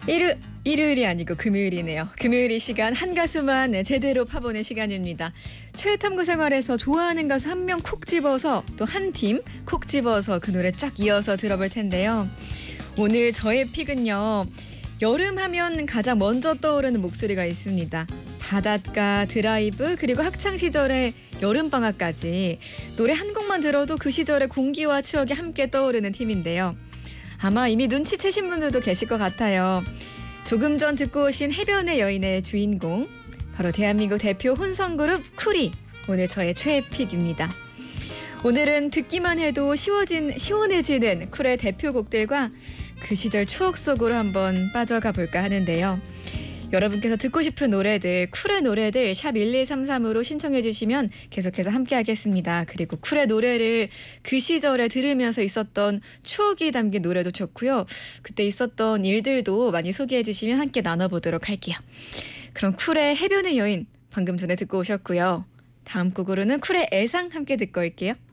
일요일이 아니고 금요일이네요. 금요일 이 시간 한 가수만 제대로 파보는 시간입니다. 최애탐구 생활에서 좋아하는 가수 한 명 콕 집어서 또 한 팀 콕 집어서 그 노래 쫙 이어서 들어볼 텐데요. 오늘 저의 픽은요. 여름 하면 가장 먼저 떠오르는 목소리가 있습니다. 바닷가, 드라이브, 그리고 학창시절의 여름방학까지 노래 한 곡만 들어도 그 시절의 공기와 추억이 함께 떠오르는 팀인데요. 아마 이미 눈치채신 분들도 계실 것 같아요. 조금 전 듣고 오신 해변의 여인의 주인공, 바로 대한민국 대표 혼성그룹 쿨이 오늘 저의 최애픽입니다. 오늘은 듣기만 해도 시원해지는 쿨의 대표곡들과 그 시절 추억 속으로 한번 빠져가 볼까 하는데요. 여러분께서 듣고 싶은 노래들, 쿨의 노래들 샵 1133으로 신청해 주시면 계속해서 함께 하겠습니다. 그리고 쿨의 노래를 그 시절에 들으면서 있었던 추억이 담긴 노래도 좋고요. 그때 있었던 일들도 많이 소개해 주시면 함께 나눠보도록 할게요. 그럼 쿨의 해변의 여인 방금 전에 듣고 오셨고요. 다음 곡으로는 쿨의 애상 함께 듣고 올게요.